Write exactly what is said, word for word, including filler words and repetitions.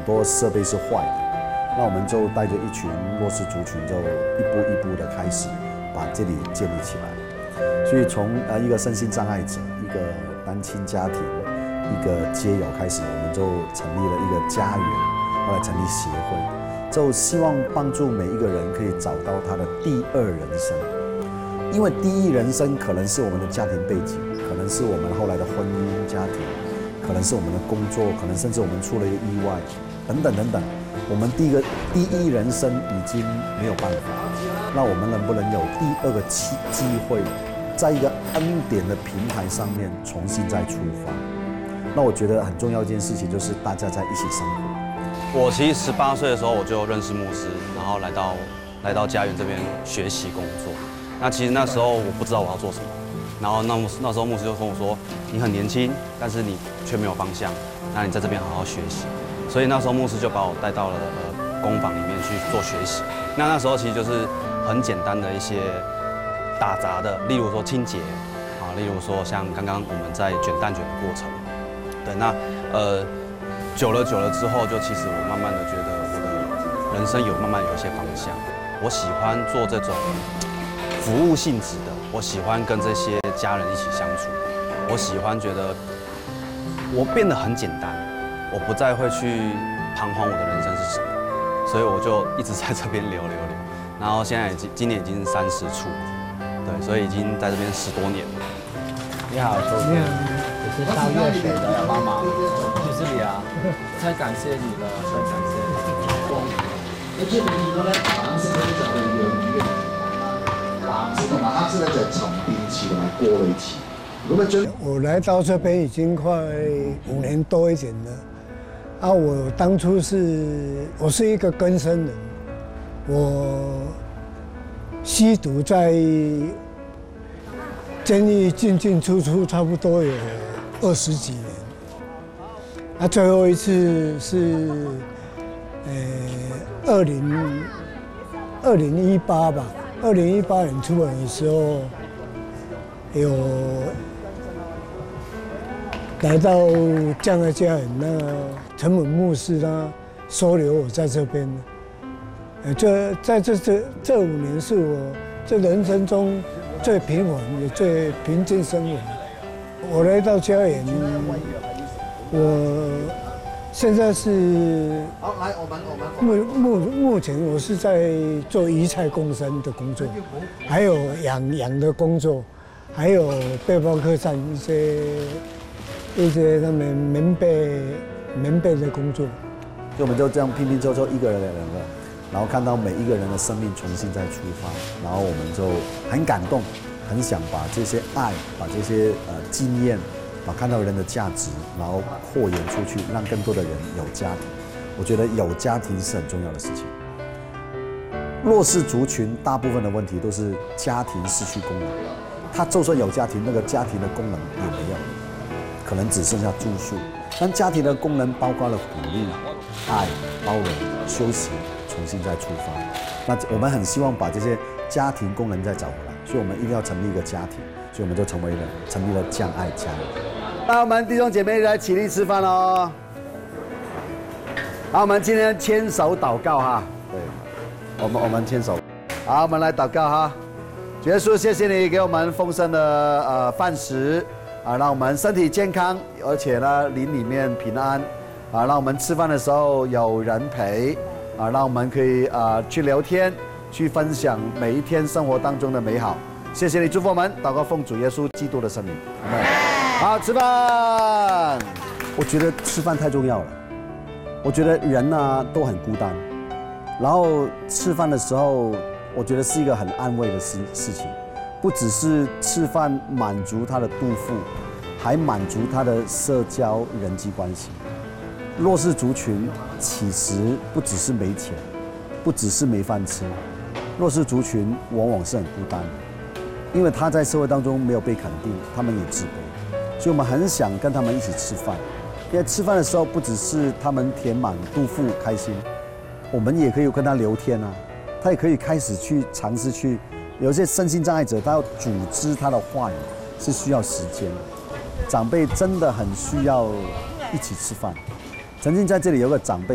多设备是坏的，那我们就带着一群弱势族群，就一步一步的开始把这里建立起来。所以从呃一个身心障碍者、一个单亲家庭、一个街友开始，我们就成立了一个家园，后来成立协会，就希望帮助每一个人可以找到他的第二人生。因为第一人生可能是我们的家庭背景，可能是我们后来的婚姻家庭，可能是我们的工作，可能甚至我们出了一个意外，等等等等。我们第一个第一人生已经没有办法，那我们能不能有第二个机机会，在一个恩典的平台上面重新再出发？那我觉得很重要一件事情就是大家在一起生活。 我其实十八岁的时候我就认识牧师，然后来到来到家园这边学习工作。那其实那时候我不知道我要做什么，然后那那时候牧师就跟我说：“你很年轻，但是你却没有方向，那你在这边好好学习。”所以那时候牧师就把我带到了呃工坊里面去做学习。那那时候其实就是很简单的一些打杂的，例如说清洁啊，例如说像刚刚我们在卷蛋卷的过程。对，那呃久了久了之后，就其实我慢慢的觉得我的人生有慢慢有一些方向。我喜欢做这种服务性质的，我喜欢跟这些家人一起相处，我喜欢觉得我变得很简单，我不再会去彷徨我的人生是什么，所以我就一直在这边留留留，然后现在已经今年已经三十出，对，所以已经在这边十多年了。 你好，周边，我是倒热水的妈妈，就是你啊，太感谢你了，太感谢你。 而且你呢，藍色嗰啲就係養魚嘅，藍色同埋黑色咧就係沉澱池同埋過濾池。咁啊將我來到這邊已經快五年多一點了。啊，我當初是我是一個更生人，我吸毒在監獄進進出出差不多有二十幾年。啊，最後一次是，呃。二零二零一八吧，二零一八年出来的時候，有來到這樣的家人，那陳敏牧師他收留我在這邊。呃，這在這這這五年是我這人生中最平穩也最平靜生活。我來到家園，我。現在是目目目前我是在做魚菜共生的工作，還有養養的工作，還有背包客棧一些一些他們棉被棉被的工作。 所以我們就這樣拼拼湊湊一個人兩個，然後看到每一個人的生命重新再出發，然後我們就很感動，很想把這些愛，把這些呃經驗。把看到人的價值，然後擴延出去，讓更多的人有家庭。我覺得有家庭是很重要的事情。弱勢族群大部分的問題都是家庭失去功能，他就算有家庭，那個家庭的功能也沒有，可能只剩下住宿。但家庭的功能包括了鼓勵、愛、包容、休息，重新再出發。那我們很希望把這些家庭功能再找回來，所以我們一定要成立一個家庭，所以我們就成為了成立了將愛家園。那我們弟兄姐妹來起立吃飯哦。好，我們今天牽手禱告哈。對，我們我們牽手。好，我們來禱告哈。主耶穌，謝謝你給我們豐盛的呃飯食啊，讓我們身體健康，而且呢靈裡面平安啊，讓我們吃飯的時候有人陪啊，讓我們可以啊去聊天，去分享每一天生活當中的美好。謝謝你祝福我們，禱告奉主耶穌基督的聖名。好，吃飯。我覺得吃飯太重要了。我覺得人啊都很孤單，然後吃飯的時候，我覺得是一個很安慰的事事情，不只是吃飯滿足他的肚腹，還滿足他的社交人際關係。弱勢族群其實不只是沒錢，不只是沒飯吃，弱勢族群往往是很孤單的，因為他在社會當中沒有被肯定，他們也自卑。所以我們很想跟他們一起吃飯，因為吃飯的時候不只是他們填滿肚腹開心，我們也可以跟他聊天啊，他也可以開始去嘗試去，有些身心障礙者他要組織他的話語是需要時間的，長輩真的很需要一起吃飯。曾經在這裡有個長輩。